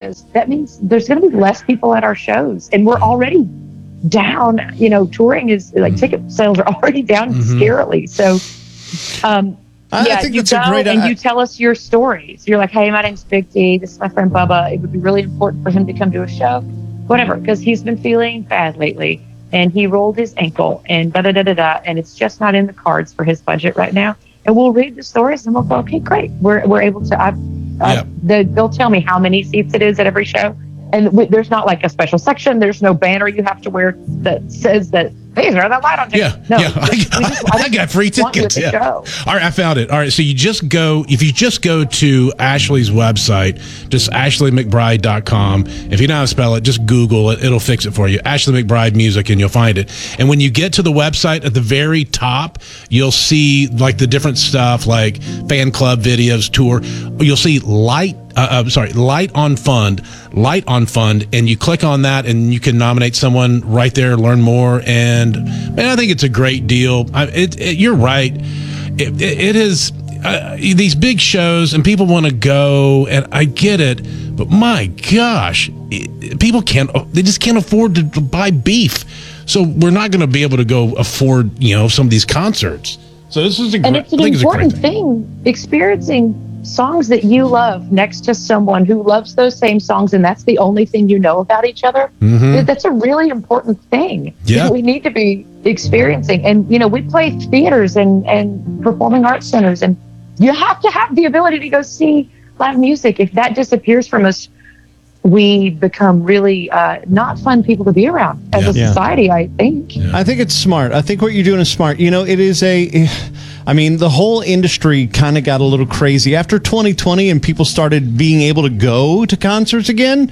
is, that means there's going to be less people at our shows, and we're already down. Touring is like ticket sales are already down scarily. So, I think you that's a great and you tell us your stories. You're like, hey, my name's Big D. This is my friend Bubba. It would be really important for him to come to a show, whatever, because he's been feeling bad lately, and he rolled his ankle, and da-da-da-da-da, and it's just not in the cards for his budget right now. And we'll read the stories, and we'll go, okay, great. We're able to, they'll tell me how many seats it is at every show. And there's not like a special section. There's no banner you have to wear that says that these are the light on tickets. I got free tickets. All right, I found it. All right, so if you just go to Ashley's website, just ashleymcbride.com. If you know how to spell it, just Google it. It'll fix it for you. Ashley McBride Music, and you'll find it. And when you get to the website, at the very top, you'll see like the different stuff, like fan club videos, tour. You'll see Light on Fund, and you click on that, and you can nominate someone right there, learn more, and man, I think it's a great deal. You're right. It is these big shows, and people want to go, and I get it, but my gosh, people just can't afford to buy beef, so we're not going to be able to go afford some of these concerts. So this is it's an important thing, experiencing songs that you love next to someone who loves those same songs, and that's the only thing you know about each other. That's a really important thing. We need to be experiencing. And we play theaters and performing arts centers, and you have to have the ability to go see live music. If that disappears from us, we become really not fun people to be around as a society, I think. I think it's smart. I think what you're doing is smart. It is the whole industry kind of got a little crazy after 2020, and people started being able to go to concerts again.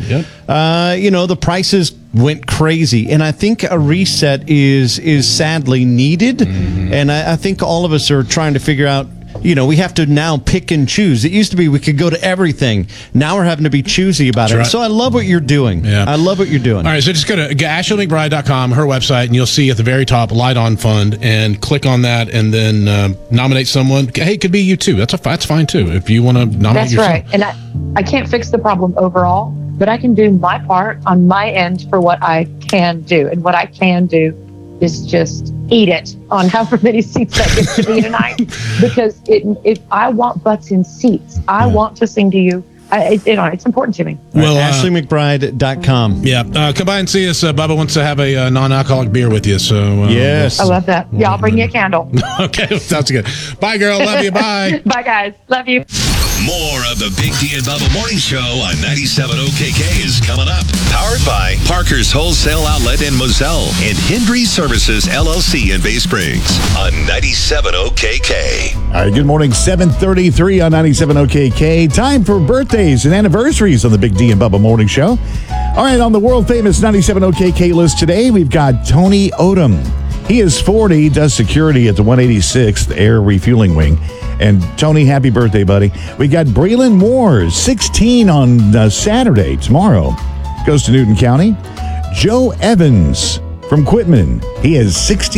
The prices went crazy, and I think a reset is sadly needed. And I think all of us are trying to figure out, we have to now pick and choose. It used to be we could go to everything. Now we're having to be choosy about it. Right. So I love what you're doing. I love what you're doing. All right, so just go to AshleyMcBride.com, her website, and you'll see at the very top, Light on Fund, and click on that, and then nominate someone. Hey, it could be you too. That's fine too, if you want to nominate yourself. That's right. And I can't fix the problem overall, but I can do my part on my end for what I can do. And what I can do is just eat it on however many seats that gets to be tonight, because I want butts in seats. I want to sing to you. It's important to me. Well, AshleyMcBride.com. Come by and see us. Bubba wants to have a non-alcoholic beer with you. So yes, I love that. Yeah, I'll bring you a candle. Okay, sounds good. Bye, girl. Love you. Bye. Bye, guys. Love you. More of the Big D and Bubba Morning Show on 97 OKK is coming up. Powered by Parker's Wholesale Outlet in Moselle and Hendry Services LLC in Bay Springs on 97 OKK. All right, good morning. 7:33 on 97 OKK. Time for birthdays and anniversaries on the Big D and Bubba Morning Show. All right, on the world famous 97 OKK list today, we've got Tony Odom. He is 40, does security at the 186th Air Refueling Wing. And Tony, happy birthday, buddy. We got Braylon Moore, 16 on Saturday, tomorrow. Goes to Newton County. Joe Evans from Quitman. He is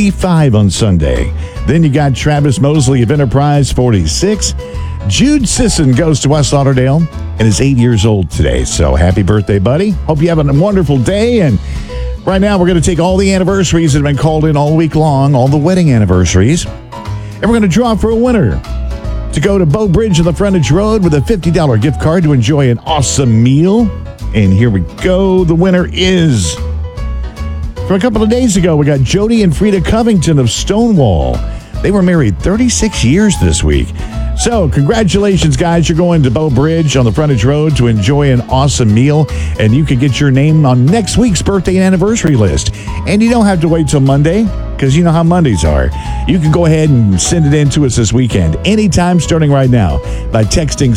65 on Sunday. Then you got Travis Mosley of Enterprise, 46. Jude Sisson goes to West Lauderdale and is 8 years old today. So happy birthday, buddy. Hope you have a wonderful day. And right now we're going to take all the anniversaries that have been called in all week long, all the wedding anniversaries. And we're going to draw for a winner to go to Bow Bridge on the Frontage Road with a $50 gift card to enjoy an awesome meal. And here we go. The winner is, from a couple of days ago, we got Jody and Frida Covington of Stonewall. They were married 36 years this week. So congratulations, guys. You're going to Bow Bridge on the Frontage Road to enjoy an awesome meal. And you can get your name on next week's birthday and anniversary list. And you don't have to wait till Monday, because you know how Mondays are. You can go ahead and send it in to us this weekend, anytime starting right now, by texting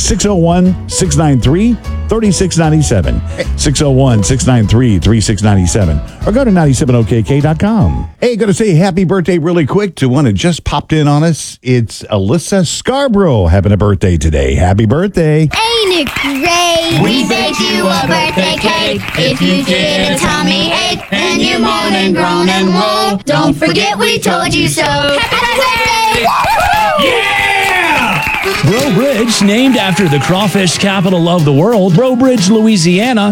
601-693-3697, 601-693-3697, or go to 97okk.com. Hey, going to say happy birthday really quick to one that just popped in on us. It's Alyssa Scarborough having a birthday today. Happy birthday. Ain't it great? We baked you a birthday cake. If you get a tummy ache and you moan and groan and woe, don't forget we told you so. Happy birthday! Yeah! Breaux Bridge, named after the crawfish capital of the world, Breaux Bridge, Louisiana,